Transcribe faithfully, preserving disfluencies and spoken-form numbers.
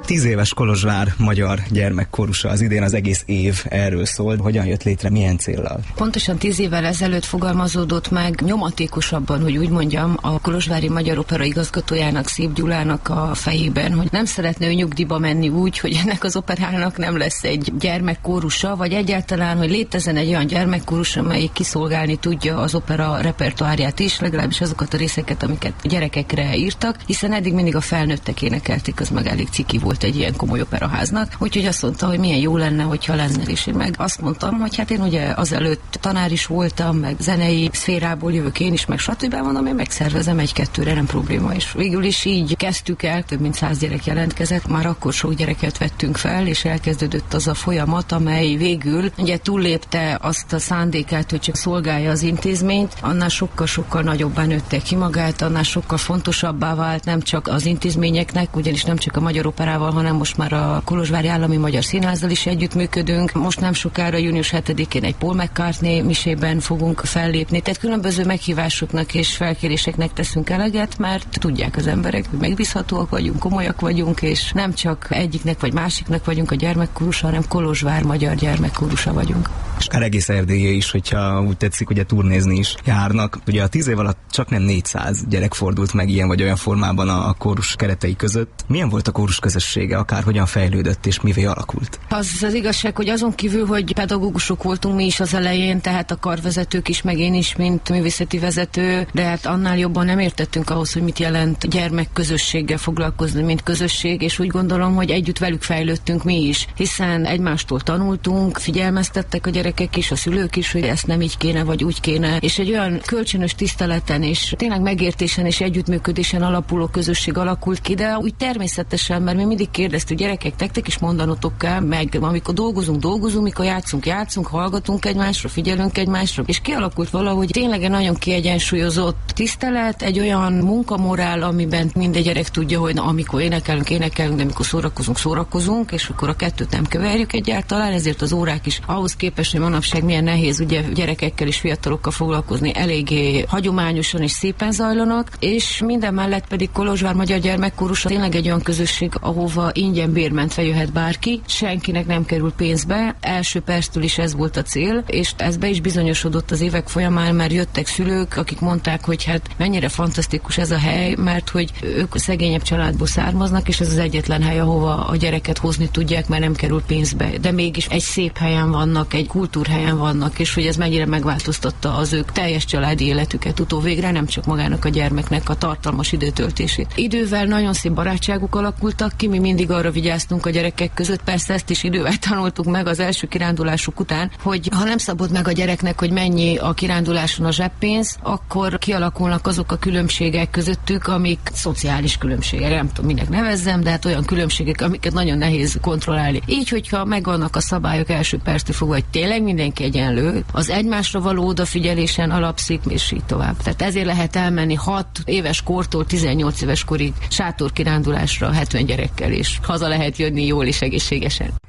Tíz éves Kolozsvár magyar gyermekkórusa, az idén az egész év erről szól. Hogyan jött létre, milyen céllal? Pontosan tíz évvel ezelőtt fogalmazódott meg nyomatékosabban, hogy úgy mondjam, a Kolozsvári Magyar Opera igazgatójának, Szép Gyulának a fejében, hogy nem szeretne ő nyugdíjba menni úgy, hogy ennek az operának nem lesz egy gyermekkórusa, vagy egyáltalán, hogy létezzen egy olyan gyermekkórus, amelyik kiszolgálni tudja az opera repertoárját is, legalábbis azokat a részeket, amiket gyerekekre írtak, hiszen eddig mindig a felnőttek énekelték, az meg elég ciki volt egy ilyen komoly operaháznak. Úgyhogy azt mondta, hogy milyen jó lenne, hogyha lenne, és én meg azt mondtam, hogy hát én ugye azelőtt tanár is voltam, meg zenei szférából jövök én is, meg stb. Mondom, én megszervezem egy-kettőre, nem probléma. És végül is így kezdtük el, több mint száz gyerek jelentkezett, már akkor sok gyereket vettünk fel, és elkezdődött az a folyamat, amely végül ugye túllépte azt a szándékát, hogy csak szolgálja az intézményt, annál sokkal-sokkal nagyobbá nőtte ki magát, annál sokkal fontosabbá vált nem csak az intézményeknek, ugyanis nem csak a Magyar Operával, hanem most már a Kolozsvári Állami Magyar Színházzal is együttműködünk. Most nem sokára, június hetedikén egy Paul McCartney misében fogunk fellépni. Tehát különböző meghívásoknak és felkéréseknek teszünk eleget, mert tudják az emberek, hogy megbízhatóak vagyunk, komolyak vagyunk, és nem csak egyiknek vagy másiknak vagyunk a gyermekkórusa, hanem Kolozsvár magyar gyermekkórusa vagyunk. És akár egész Erdélye is, hogyha úgy tetszik, ugye turnézni is járnak. Ugye a tíz év alatt csak nem négyszáz gyerek fordult meg ilyen vagy olyan formában a, a kórus keretei között. Milyen volt a kórus közössége, akár hogyan fejlődött és mivé alakult? Az az igazság, hogy azon kívül, hogy pedagógusok voltunk mi is az elején, tehát a karvezetők is, meg én is, mint művészeti vezető, de hát annál jobban nem értettünk ahhoz, hogy mit jelent gyermekközösséggel foglalkozni, mint közösség, és úgy gondolom, hogy együtt velük fejlődtünk mi is, hiszen egymástól tanultunk, figyelmeztettek a gyerekek is, a szülők is, hogy ezt nem így kéne, vagy úgy kéne, és egy olyan kölcsönös tiszteleten és tényleg megértésen és együttműködésen alapuló közösség alakult ki, de úgy természetesen, mert mi mindig kérdeztük, gyerekek, nektek is mondanotok kell, meg amikor dolgozunk, dolgozunk, mikor játszunk, játszunk, hallgatunk egymásra, figyelünk egymásra, és kialakult valahogy tényleg egy nagyon kiegyensúlyozott tisztelet, egy olyan munkamorál, amiben minden gyerek tudja, hogy na, amikor énekelünk, énekelünk, de amikor szórakozunk, szórakozunk, és akkor a kettőt nem keverjük egyáltalán, ezért az órák is ahhoz képest, hogy manapság milyen nehéz ugye gyerekekkel és fiatalokkal foglalkozni, eléggé hagyományosan és szépen zajlanak, és minden mellett pedig Kolozsvár Magyar Gyermekkórusa tényleg egy olyan közösség, ahova ingyen bérmentve jöhet bárki, senkinek nem kerül pénzbe, első perctől is ez volt a cél, és ez be is bizonyosodott az évek folyamán, mert jöttek szülők, akik mondták, hogy hát mennyire fantasztikus ez a hely, mert hogy ők a szegényebb családból származnak, és ez az egyetlen hely, ahova a gyereket hozni tudják, mert nem kerül pénzbe, de mégis egy szép helyen vannak, egy kultúrhelyen vannak, és hogy ez mennyire megváltoztatta az ők teljes családi életüket utóvégre, nem csak magának a gyermeknek a tartalmas időtöltését. Idővel nagyon szép barátságok alakultak ki, mi mindig arra vigyáztunk a gyerekek között, persze ezt is idővel tanultuk meg az első kirándulásuk után, hogy ha nem szabod meg a gyereknek, hogy mennyi a kiránduláson a zseppénz, akkor kialakulnak azok a különbségek közöttük, amik szociális különbségek, nem tudom, minek nevezzem, de hát olyan különbségek, amiket nagyon nehéz kontrollálni. Így, hogyha megvannak a szabályok első perctől fogva, hogy tényleg mindenki egyenlő, az egymásra való odafigyelésen alapszik, és így tovább. Tehát ezért lehet elmenni hat éves kortól tizennyolc éves korig sátorkirándulásra hetven gyerekkel, és haza lehet jönni jól és egészségesen.